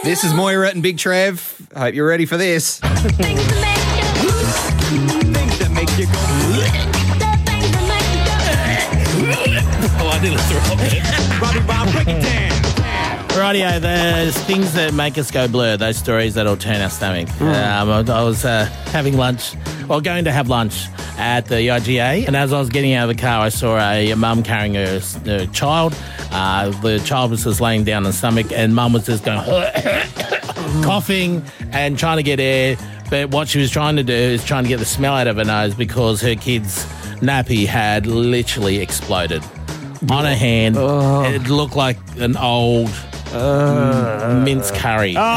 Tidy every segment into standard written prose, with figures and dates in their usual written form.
This is Moira and Big Trev. I hope you're ready for this. Things that make you go. Oh, I nearly threw up there. Robbie Bob, break it down. Rightio, there's things that make us go blur, those stories that'll turn our stomach. I was having lunch, or going to have lunch at the IGA, and as I was getting out of the car, I saw a mum carrying her child. The child was just laying down on the stomach, and mum was just going coughing and trying to get air. But what she was trying to do is trying to get the smell out of her nose because her kid's nappy had literally exploded on her hand. It looked like an old mince curry. She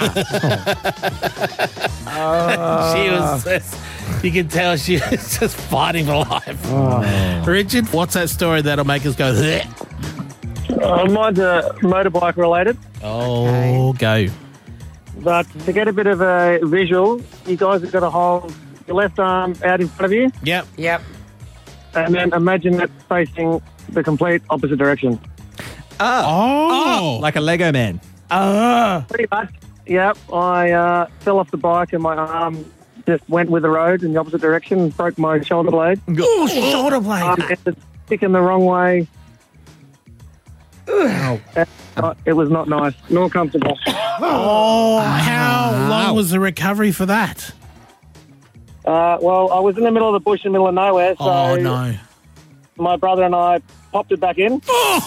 was just, you could tell she was just fighting for life. Richard, what's that story that'll make us go, bleh? Mine's motorbike related. Oh, go. But to get a bit of a visual, you guys have got to hold your left arm out in front of you, Yep. Yep. and then imagine it facing the complete opposite direction. Oh. Like a Lego man. Pretty much. Yep. I fell off the bike and my arm just went with the road in the opposite direction, broke my shoulder blade. Oh, shoulder blade. It's sticking the wrong way. It was not nice, nor comfortable. Oh, how long was the recovery for that? Well, I was in the middle of the bush, in the middle of nowhere, so Oh, no. my brother and I popped it back in,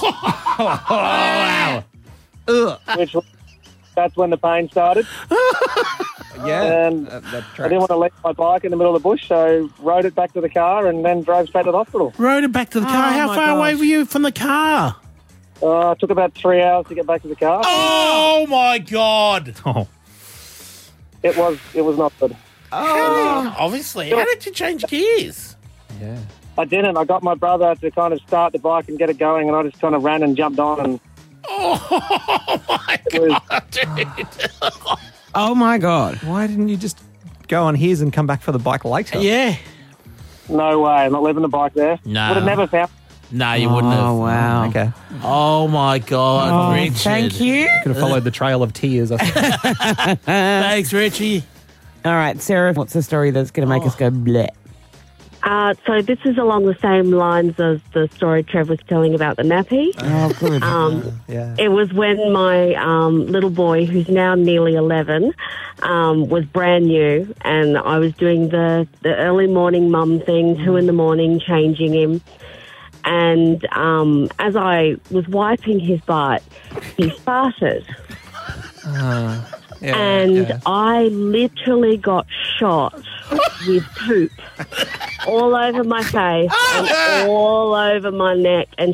Wow. which that's when the pain started. Yeah. And that I tracks. didn't want to leave my bike in the middle of the bush, so rode it back to the car and then drove straight to the hospital. Rode it back to the car. How my far away gosh. were you from the car? It took about 3 hours to get back to the car. Oh, my God. Oh. It was not good. Obviously. How did you change gears? Yeah. I didn't. I got my brother to kind of start the bike and get it going, and I just kind of ran and jumped on, and Oh, my it was God, dude. Oh, my God. Why didn't you just go on his and come back for the bike later? Yeah. no way. I'm not leaving the bike there. No. Would have never found. No, you wouldn't have. Oh, wow. Okay. Oh, my God, Richard. Thank you. Could have followed the trail of tears. I think. Thanks, Richie. All right, Sarah, what's the story that's going to make us go bleh? So this is along the same lines as the story Trev was telling about the nappy. Oh, good. Yeah. It was when my little boy, who's now nearly 11, was brand new, and I was doing the early morning mum thing, 2 a.m, changing him. And as I was wiping his butt, he farted. And I literally got shot with poop all over my face and all over my neck and